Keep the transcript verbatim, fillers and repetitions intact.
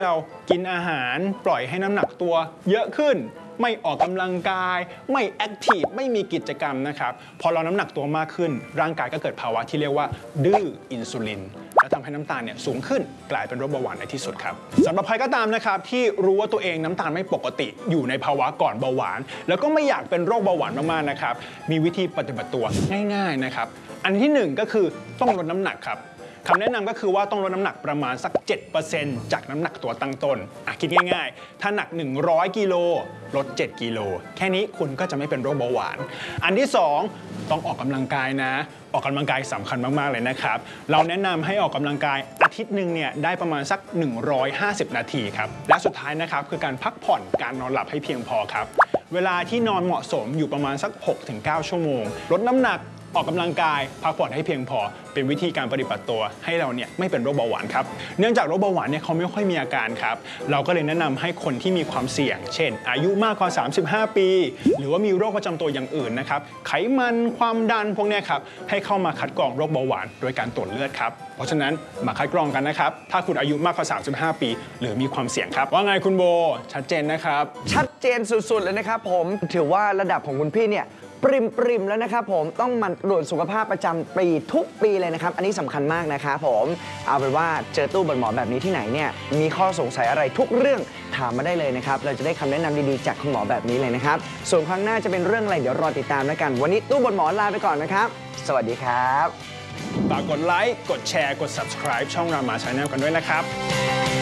เรากินอาหารปล่อยให้น้ำหนักตัวเยอะขึ้นไม่ออกกำลังกายไม่แอคทีฟไม่มีกิจกรรมนะครับพอเราน้ำหนักตัวมากขึ้นร่างกายก็เกิดภาวะที่เรียกว่าดื้ออินซูลินและทำให้น้ำตาลเนี่ยสูงขึ้นกลายเป็นโรคเบาหวานในที่สุดครับสำหรับใครก็ตามนะครับที่รู้ว่าตัวเองน้ำตาลไม่ปกติอยู่ในภาวะก่อนเบาหวานแล้วก็ไม่อยากเป็นโรคเบาหวานมากๆนะครับมีวิธีปฏิบัติตัวง่ายๆนะครับอันที่หนึ่งก็คือต้องลดน้ำหนักครับคำแนะนำก็คือว่าต้องลดน้ำหนักประมาณสัก เจ็ดเปอร์เซ็นต์ จากน้ำหนักตัวตั้งต้นอ่ะคิดง่ายๆถ้าหนักหนึ่งร้อยกิโลลดเจ็ดกิโลแค่นี้คุณก็จะไม่เป็นโรคเบาหวานอันที่สองต้องออกกำลังกายนะออกกำลังกายสำคัญมากๆเลยนะครับเราแนะนำให้ออกกำลังกายอาทิตย์หนึ่งเนี่ยได้ประมาณสักหนึ่งร้อยห้าสิบนาทีครับและสุดท้ายนะครับคือการพักผ่อนการนอนหลับให้เพียงพอครับเวลาที่นอนเหมาะสมอยู่ประมาณสัก หกถึงเก้า ชั่วโมงลดน้ำหนักออกกำลังกายพักผ่อนให้เพียงพอเป็นวิธีการปฏิบัติตัวให้เราเนี่ยไม่เป็นโรคเบาหวานครับเนื่องจากโรคเบาหวานเนี่ยเขาไม่ค่อยมีอาการครับเราก็เลยแนะนำให้คนที่มีความเสี่ยงเช่นอายุมากกว่าสามสิบห้าปีหรือว่ามีโรคประจำตัวอย่างอื่นนะครับไขมันความดันพวกนี้ครับให้เข้ามาคัดกรองโรคเบาหวานโดยการตรวจเลือดครับเพราะฉะนั้นมาคัดกรองกันนะครับถ้าคุณอายุมากกว่าสามสิบห้าปีหรือมีความเสี่ยงครับว่าไงคุณโบชัดเจนนะครับชัดเจนสุดๆเลยนะครับผมถือว่าระดับของคุณพี่เนี่ยปริมปริมแล้วนะครับผมต้องมันตรวจสุขภาพประจำปีทุกปีเลยนะครับอันนี้สำคัญมากนะครับผมเอาเป็นว่าเจอตู้บนหมอแบบนี้ที่ไหนเนี่ยมีข้อสงสัยอะไรทุกเรื่องถามมาได้เลยนะครับเราจะได้คำแนะนำดีๆจากคุณหมอแบบนี้เลยนะครับส่วนครั้งหน้าจะเป็นเรื่องอะไรเดี๋ยวรอติดตามแล้วกันวันนี้ตู้บนหมอลาไปก่อนนะครับสวัสดีครับฝากกดไลค์กดแชร์กด ซับสไครบ์ ช่องรามา ชาแนล กันด้วยนะครับ